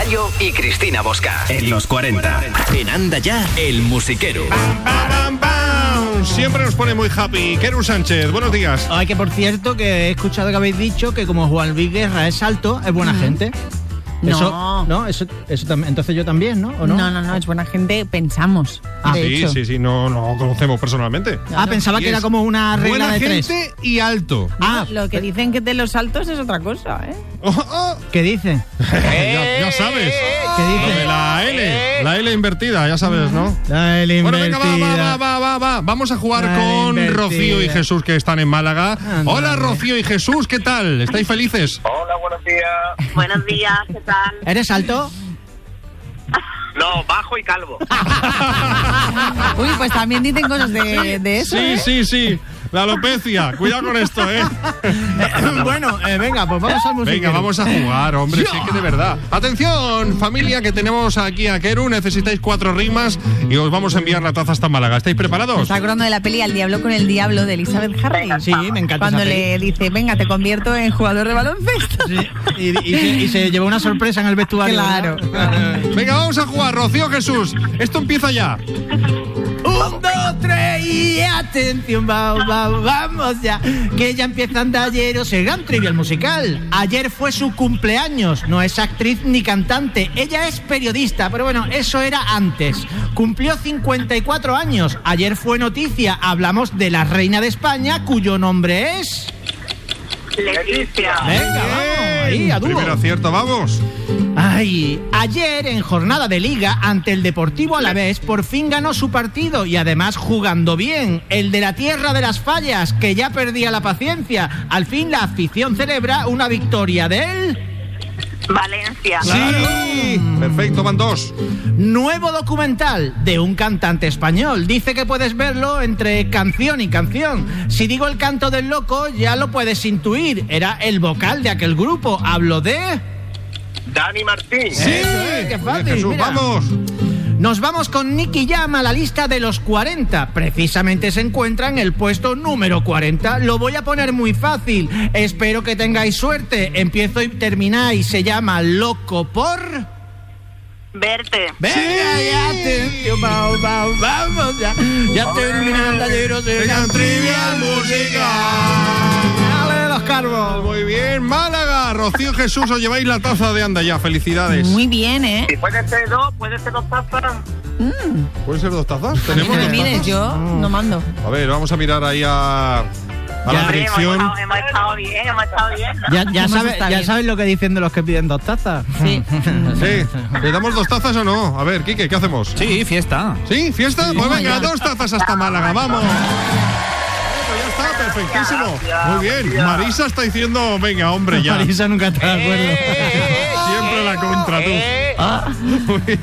Bayo y Cristina Bosca. En los 40. En Anda Ya, el musiquero. Siempre nos pone muy happy. Keru Sánchez, buenos días. Ay, que por cierto, que he escuchado que habéis dicho que como Juan Luis Guerra es alto, es buena gente. Eso también. Entonces yo también, ¿no? ¿O no? No, es buena gente, pensamos. Sí, no conocemos personalmente. Pensaba que era como una regla de tres. Buena gente y alto. Lo que dicen que de los altos es otra cosa, ¿eh? ¿Qué dicen? Ya sabes. ¿Qué dicen? De la L invertida, ya sabes, ¿no? La L invertida. Bueno, venga, va. Vamos a jugar con Rocío y Jesús, que están en Málaga. Anda. Hola, Rocío y Jesús, ¿qué tal? ¿Estáis felices? Hola, buenos días. Buenos días, ¿qué tal? ¿Eres alto? No, bajo y calvo. Uy, pues también dicen cosas de eso, Sí. La alopecia. Cuidado con esto, ¿eh? Bueno, venga, pues vamos al musiquero. Venga, vamos a jugar, hombre, sí que de verdad. Atención, familia, que tenemos aquí a Keru. Necesitáis 4 rimas y os vamos a enviar la taza hasta Málaga. ¿Estáis preparados? Me está acordando de la peli Al diablo con el diablo de Elizabeth Harris. Sí, me encanta. Cuando esa le dice, venga, te convierto en jugador de baloncesto. peli. Sí, y se llevó una sorpresa en el vestuario. Claro. Venga, vamos a jugar, Rocío, Jesús. Esto empieza ya. 1, 2, 3 y atención, vamos ya, que ya empieza Andalleros, el gran trivial musical. Ayer fue su cumpleaños, no es actriz ni cantante, ella es periodista, pero bueno, eso era antes. Cumplió 54 años, ayer fue noticia, hablamos de la reina de España, cuyo nombre es... Leticia. Venga, vamos, ahí, a dúo. Primero acierto, vamos. Ay, ayer en jornada de liga ante el Deportivo Alavés por fin ganó su partido y además jugando bien, el de la tierra de las fallas, que ya perdía la paciencia. Al fin la afición celebra una victoria de él. Valencia. Sí, perfecto, van 2. Nuevo documental de un cantante español. Dice que puedes verlo entre canción y canción. Si digo el canto del loco, ya lo puedes intuir. Era el vocal de aquel grupo. Hablo de... Dani Martín. Sí, qué fácil, Jesús, mira. vamos. Nos vamos con Nicky Jam a la lista de los 40. Precisamente se encuentra en el puesto número 40. Lo voy a poner muy fácil. Espero que tengáis suerte. Empiezo y termináis. Se llama Loco por... Verte. Venga, ya, atención, vamos ya. Ya termina Andalleros, el gran trivial musical. Dale los carbos. Muy bien, Málaga. Rocío, Jesús, os lleváis la taza de Anda Ya. Felicidades. Muy bien, ¿eh? Si puede ser dos tazas. ¿Pueden ser 2 tazas? ¿Tenemos 2 Mire, tazas? yo no mando. A ver, vamos a mirar ahí a la dirección. Hemos estado bien, ¿no? Ya sabes lo que dicen de los que piden 2 tazas. Sí. Sí, ¿le damos 2 tazas o no? A ver, Quique, ¿qué hacemos? Sí, fiesta. ¿Sí? ¿Fiesta? Pues venga, 2 tazas hasta Málaga, vamos. Pues ya está, perfectísimo. Muy bien, Marisa está diciendo, venga, hombre, ya. Marisa nunca está de acuerdo. Siempre la contra, tú. Muy bien.